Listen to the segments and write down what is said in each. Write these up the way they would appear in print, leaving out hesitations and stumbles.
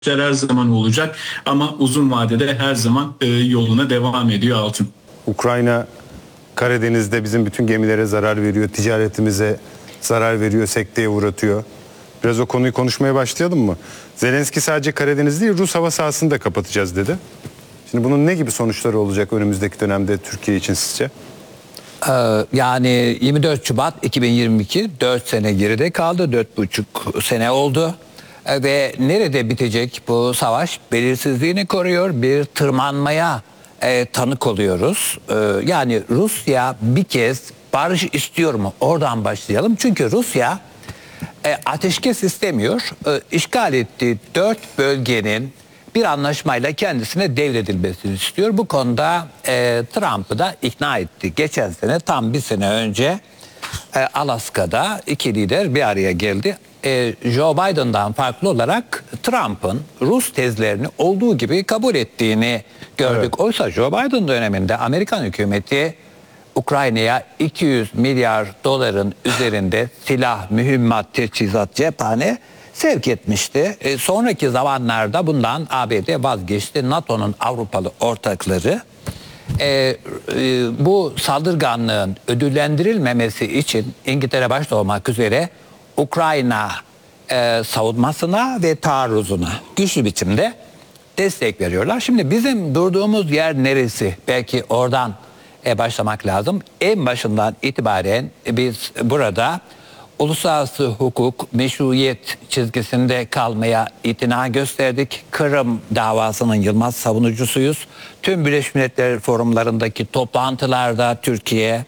her zaman olacak ama uzun vadede her zaman yoluna devam ediyor altın. Ukrayna Karadeniz'de bizim bütün gemilere zarar veriyor, ticaretimize zarar veriyor, sekteye uğratıyor. Biraz o konuyu konuşmaya başlayalım mı? Zelenski sadece Karadeniz değil, Rus hava sahasını da kapatacağız dedi. Şimdi bunun ne gibi sonuçları olacak önümüzdeki dönemde Türkiye için sizce? Yani 24 Şubat 2022 4 sene geride kaldı, 4,5 sene oldu. Ve nerede bitecek bu savaş? Belirsizliğini koruyor, bir tırmanmaya tanık oluyoruz. Yani Rusya bir kez barış istiyor mu? Oradan başlayalım. Çünkü Rusya ateşkes istemiyor. İşgal ettiği 4 bölgenin bir anlaşmayla kendisine devredilmesini istiyor. Bu konuda Trump'ı da ikna etti. Geçen sene, tam bir sene önce Alaska'da iki lider bir araya geldi. Joe Biden'dan farklı olarak Trump'ın Rus tezlerini olduğu gibi kabul ettiğini gördük. Evet. Oysa Joe Biden döneminde Amerikan hükümeti Ukrayna'ya 200 milyar doların üzerinde silah, mühimmat, teçhizat, cephane sevk etmişti. Sonraki zamanlarda bundan ABD vazgeçti. NATO'nun Avrupalı ortakları bu saldırganlığın ödüllendirilmemesi için İngiltere başta olmak üzere Ukrayna savunmasına ve taarruzuna güçlü biçimde destek veriyorlar. Şimdi bizim durduğumuz yer neresi? Belki oradan başlamak lazım. En başından itibaren biz burada uluslararası hukuk, meşruiyet çizgisinde kalmaya itina gösterdik. Kırım davasının yılmaz savunucusuyuz. Tüm Birleşmiş Milletler forumlarındaki toplantılarda Türkiye,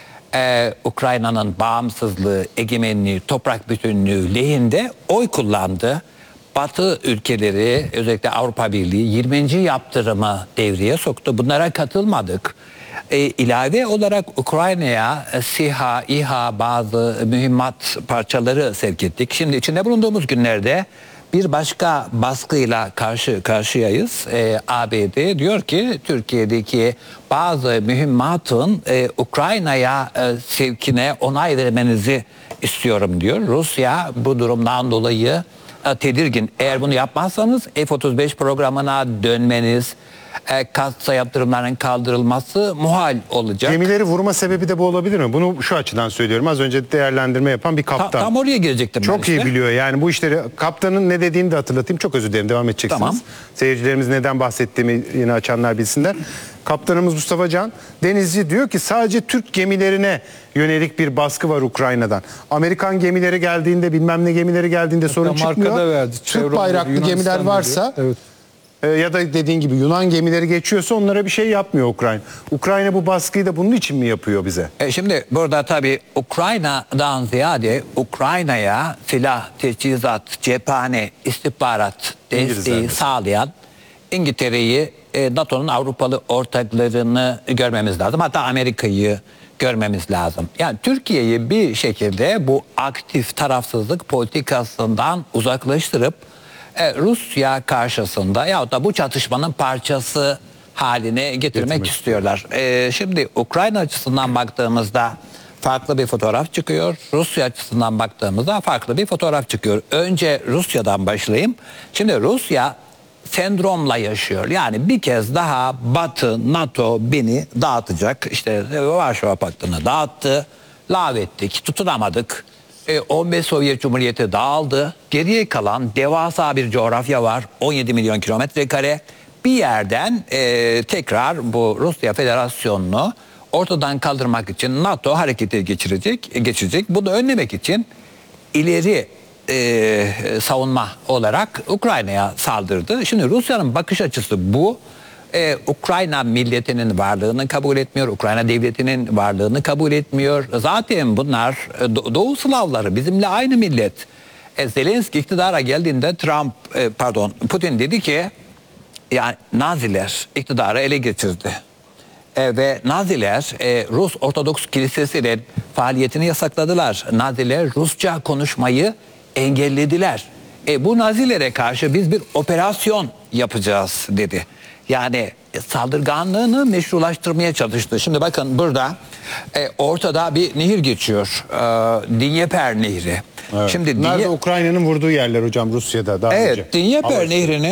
Ukrayna'nın bağımsızlığı, egemenliği, toprak bütünlüğü lehinde oy kullandı. Batı ülkeleri, özellikle Avrupa Birliği 20. yaptırımı devreye soktu. Bunlara katılmadık. İlave olarak Ukrayna'ya SİHA, İHA bazı mühimmat parçaları sevk ettik. Şimdi içinde bulunduğumuz günlerde bir başka baskıyla karşı karşıyayız. ABD diyor ki Türkiye'deki bazı mühimmatın Ukrayna'ya sevkine onay vermenizi istiyorum diyor. Rusya bu durumdan dolayı tedirgin. Eğer bunu yapmazsanız F-35 programına dönmeniz, kasa yaptırımlarının kaldırılması muhal olacak. Gemileri vurma sebebi de bu olabilir mi? Bunu şu açıdan söylüyorum. Az önce değerlendirme yapan bir kaptan. Tam oraya gelecektim. Çok iyi biliyor yani bu işleri. Kaptanın ne dediğini de hatırlatayım. Çok özür dilerim, devam edeceksiniz. Tamam. Seyircilerimiz neden bahsettiğimi yeni açanlar bilsinler. Kaptanımız Mustafa Can Denizci diyor ki sadece Türk gemilerine yönelik bir baskı var Ukrayna'dan. Amerikan gemileri geldiğinde, bilmem ne gemileri geldiğinde sorun çıkmıyor. Türk bayraklı gemiler varsa... Evet. Ya da dediğin gibi Yunan gemileri geçiyorsa onlara bir şey yapmıyor Ukrayna. Ukrayna bu baskıyı da bunun için mi yapıyor bize? Şimdi burada tabii Ukrayna'dan ziyade Ukrayna'ya silah, teçhizat, cephane, istihbarat desteği sağlayan İngiltere'yi, NATO'nun Avrupalı ortaklarını görmemiz lazım. Hatta Amerika'yı görmemiz lazım. Yani Türkiye'yi bir şekilde bu aktif tarafsızlık politikasından uzaklaştırıp Rusya karşısında yahut da bu çatışmanın parçası haline getirmek istiyorlar. Şimdi Ukrayna açısından baktığımızda farklı bir fotoğraf çıkıyor. Rusya açısından baktığımızda farklı bir fotoğraf çıkıyor. Önce Rusya'dan başlayayım. Şimdi Rusya sendromla yaşıyor. Yani bir kez daha Batı, NATO beni dağıtacak. İşte Varşova Paktı'nı dağıttı. Lağvettik, tutunamadık. 15 Sovyet Cumhuriyeti dağıldı. Geriye kalan devasa bir coğrafya var. 17 milyon kilometre kare. Bir yerden tekrar bu Rusya Federasyonu'nu ortadan kaldırmak için NATO harekete geçirecek. Bunu önlemek için ileri savunma olarak Ukrayna'ya saldırdı. Şimdi Rusya'nın bakış açısı bu. Ukrayna milletinin varlığını kabul etmiyor. Ukrayna devletinin varlığını kabul etmiyor. Zaten bunlar Doğu Slavları, bizimle aynı millet. Zelenski iktidara geldiğinde Putin dedi ki yani Naziler iktidarı ele geçirdi. Ve Naziler Rus Ortodoks Kilisesi'nin faaliyetini yasakladılar. Naziler Rusça konuşmayı engellediler. Bu Nazilere karşı biz bir operasyon yapacağız dedi. Yani saldırganlığını meşrulaştırmaya çalıştı. Şimdi bakın burada ortada bir nehir geçiyor. Dnieper Nehri. Evet. Şimdi Bunlar da Ukrayna'nın vurduğu yerler hocam, Rusya'da daha önce. Evet, Dnieper Nehri'nin